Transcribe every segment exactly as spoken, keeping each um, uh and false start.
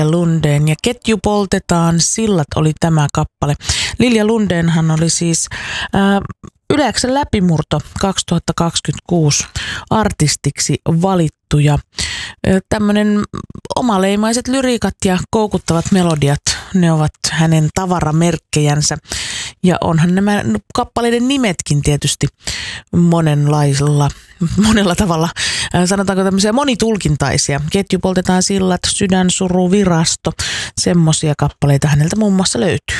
Lundeen ja Ketju poltetaan, sillat oli tämä kappale. Lilja Lundeenhan oli siis ää, Yle-X:n läpimurto kaksituhattakaksikymmentäkuusi artistiksi valittu ja tämmöinen omaleimaiset lyriikat ja koukuttavat melodiat, ne ovat hänen tavaramerkkejänsä. Ja onhan nämä kappaleiden nimetkin tietysti monenlaisella, monella tavalla, sanotaanko tämmöisiä monitulkintaisia. Ketju poltetaan, sillat, sydänsuru, virasto, semmoisia kappaleita häneltä muun muassa löytyy.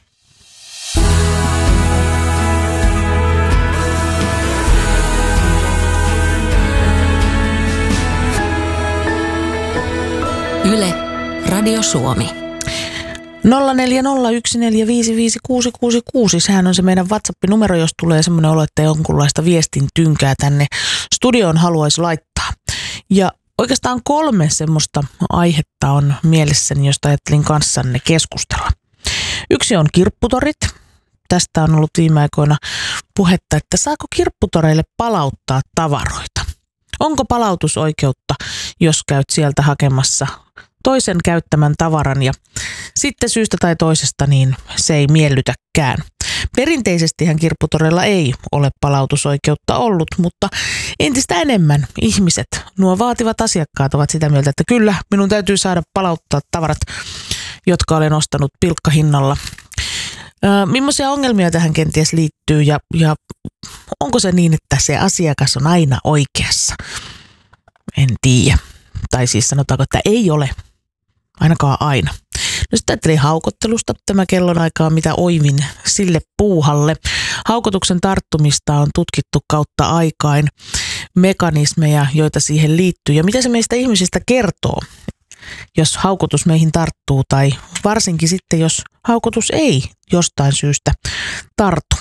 Yle, Radio Suomi. nolla neljä nolla yksi neljä viisi viisi kuusi kuusi kuusi, sehän on se meidän WhatsApp-numero, jos tulee semmoinen olo, että jonkunlaista viestin tynkää tänne studioon haluaisi laittaa. Ja oikeastaan kolme semmoista aihetta on mielessäni, josta ajattelin kanssanne keskustella. Yksi on kirpputorit. Tästä on ollut viime aikoina puhetta, että saako kirpputoreille palauttaa tavaroita? Onko palautusoikeutta, jos käyt sieltä hakemassa toisen käyttämän tavaran ja sitten syystä tai toisesta niin se ei miellytäkään. Perinteisestihän kirpputoreilla ei ole palautusoikeutta ollut, mutta entistä enemmän ihmiset, nuo vaativat asiakkaat ovat sitä mieltä, että kyllä minun täytyy saada palauttaa tavarat, jotka olen ostanut pilkkahinnalla. Ö, millaisia ongelmia tähän kenties liittyy ja, ja onko se niin, että se asiakas on aina oikeassa? En tiedä. Tai siis sanotaanko, että ei ole ainakaan aina. No sitten ajattelin haukottelusta. Tämä kellonaikaa on mitä oivin sille puuhalle. Haukotuksen tarttumista on tutkittu kautta aikain, mekanismeja, joita siihen liittyy ja mitä se meistä ihmisistä kertoo, jos haukotus meihin tarttuu tai varsinkin sitten, jos haukotus ei jostain syystä tartu.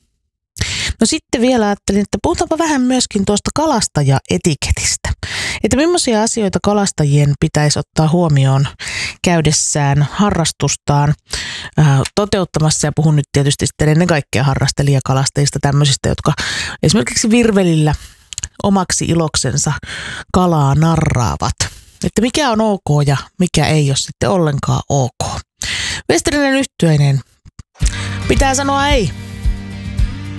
No sitten vielä ajattelin, että puhutaanpa vähän myöskin tuosta kalastajaetiketistä. Että millaisia asioita kalastajien pitäisi ottaa huomioon käydessään harrastustaan ää, toteuttamassa. Ja puhun nyt tietysti sitten ennen kaikkea harrastelijakalastajista, tämmöisistä, jotka esimerkiksi virvelillä omaksi iloksensa kalaa narraavat. Että mikä on ok ja mikä ei ole sitten ollenkaan ok. Westerinen Yhtyeinen pitää sanoa ei.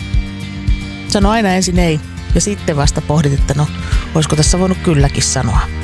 Sano aina ensin ei ja sitten vasta pohdit, että no, olisiko tässä voinut kylläkin sanoa.